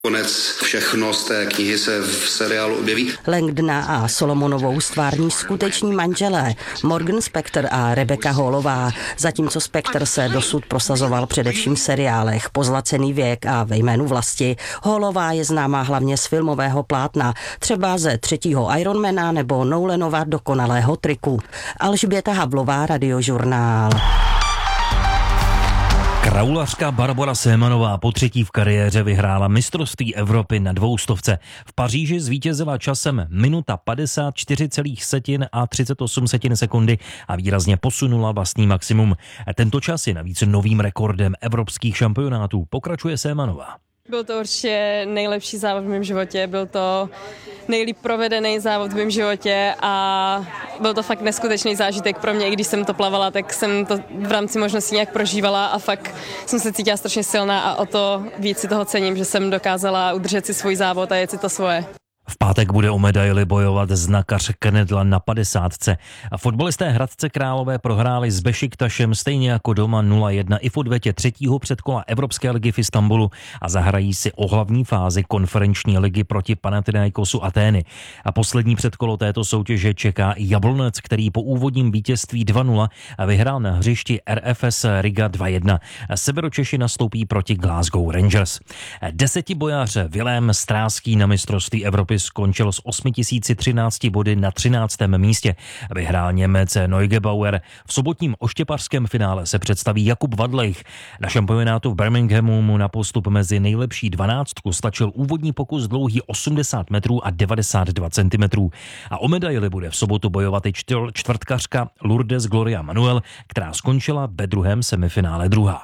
Konec všechno z té knihy se v seriálu objeví. Langdona a Solomonovou stvární skuteční manželé Morgan Spector a Rebecca Hallová, zatímco Spector se dosud prosazoval především v seriálech Pozlacený věk a Ve jménu vlasti. Hallová je známá hlavně z filmového plátna, třeba ze 3. Ironmana nebo Nolanova Dokonalého triku. Alžběta Havlová, Radiožurnál. Kraulařka Barbora Sémanová po 3. v kariéře vyhrála mistrovství Evropy na 200. V Paříži zvítězila časem minuta 54,38 sekundy a výrazně posunula vlastní maximum. Tento čas je navíc novým rekordem evropských šampionátů, pokračuje Sémanová. Byl to určitě nejlepší závod v mém životě, byl to nejlíp provedený závod v mém životě a byl to fakt neskutečný zážitek pro mě, i když jsem to plavala, tak jsem to v rámci možností nějak prožívala a fakt jsem se cítila strašně silná a o to víc si toho cením, že jsem dokázala udržet si svůj závod a jet si to svoje. V pátek bude o medaili bojovat znakař Knedla na 50. A fotbalisté Hradce Králové prohráli s Bešiktašem stejně jako doma 0-1 i v odvetě 3. předkola Evropské ligy v Istanbulu a zahrají si o hlavní fázi konferenční ligy proti Panathinaikosu Atény. A poslední předkolo této soutěže čeká i Jablonec, který po úvodním vítězství 2-0 vyhrál na hřišti RFS Riga 2-1. Severočeši nastoupí proti Glasgow Rangers. 10bojař Vilém Stráský na mistrovství Evropy skončil s 8013 body na 13. místě. Vyhrál Němec Neugebauer. V sobotním oštěpařském finále se představí Jakub Vadlejch. Na šampionátu v Birminghamu mu na postup mezi nejlepší 12 stačil úvodní pokus dlouhý 80 metrů a 92 cm. A o medaili bude v sobotu bojovat i čtvrtkařka Lourdes Gloria Manuel, která skončila ve druhém semifinále druhá.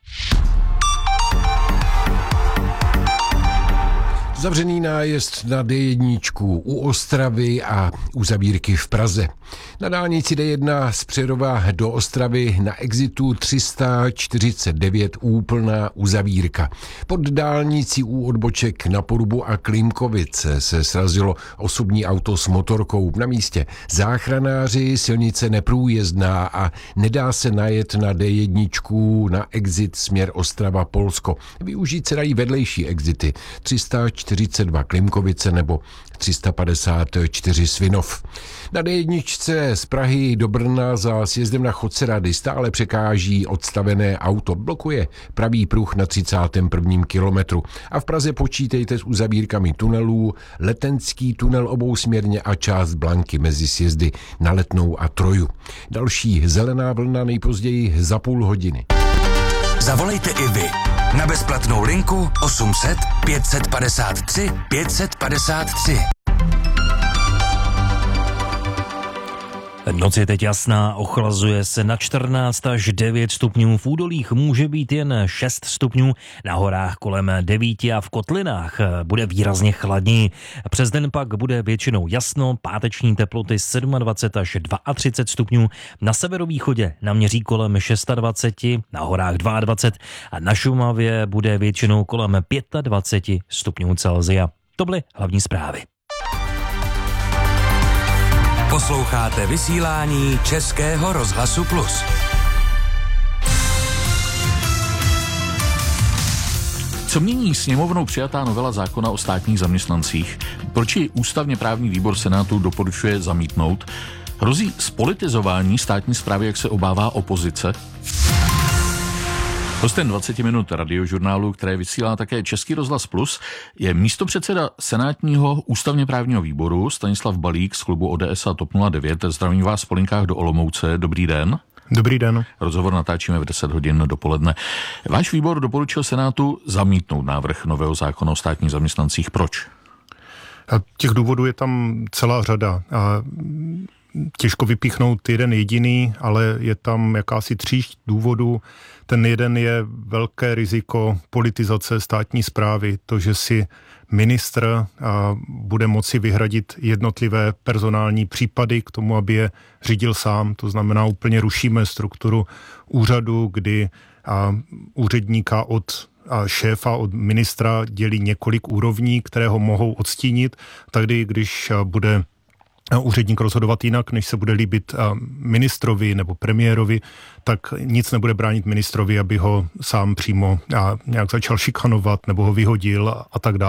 Zavřený nájezd na D1 u Ostravy a uzavírky v Praze. Na dálnici D1 z Přerova do Ostravy na exitu 349 úplná uzavírka. Pod dálnicí u odboček na Porubu a Klímkovice se srazilo osobní auto s motorkou. Na místě záchranáři, silnice neprůjezdná a nedá se najet na D1 na exit směr Ostrava-Polsko. Využít se dají vedlejší exity 342 Klimkovice nebo 354 Svinov. Na D1 z Prahy do Brna za sjezdem na Chodcerady stále překáží odstavené auto. Blokuje pravý pruh na 31. kilometru. A v Praze počítejte s uzavírkami tunelů, Letenský tunel obousměrně a část Blanky mezi sjezdy na Letnou a Troju. Další zelená vlna nejpozději za půl hodiny. Zavolejte i vy na bezplatnou linku 800 553 553. Noc je teď jasná, ochlazuje se na 14 až 9 stupňů, v údolích může být jen 6 stupňů, na horách kolem 9 a v kotlinách bude výrazně chladněji. Přes den pak bude většinou jasno, páteční teploty 27 až 32 stupňů, na severovýchodě naměří kolem 26, na horách 22 a na Šumavě bude většinou kolem 25 stupňů Celsia. To byly hlavní zprávy. Posloucháte vysílání Českého rozhlasu Plus. Co mění sněmovnou přijatá novela zákona o státních zaměstnancích? Proč ji ústavně právní výbor Senátu doporučuje zamítnout? Hrozí zpolitizování státní správy, jak se obává opozice? Hostem 20 minut radiožurnálu, které vysílá také Český rozhlas Plus, je místopředseda senátního ústavně právního výboru Stanislav Balík z klubu ODS a TOP 09. Zdravím vás v Polinkách do Olomouce. Dobrý den. Dobrý den. Rozhovor natáčíme v 10 hodin dopoledne. Váš výbor doporučil Senátu zamítnout návrh nového zákona o státních zaměstnancích. Proč? Těch důvodů je tam celá řada. Těžko vypíchnout jeden jediný, ale je tam jakási tříšť důvodů. Ten jeden je velké riziko politizace státní správy, to, že si ministr bude moci vyhradit jednotlivé personální případy k tomu, aby je řídil sám. To znamená, úplně rušíme strukturu úřadu, kdy úředníka od šéfa, od ministra dělí několik úrovní, které ho mohou odstínit. Tady, když bude úředník rozhodovat jinak, než se bude líbit ministrovi nebo premiérovi, tak nic nebude bránit ministrovi, aby ho sám přímo nějak začal šikanovat nebo ho vyhodil a tak dále.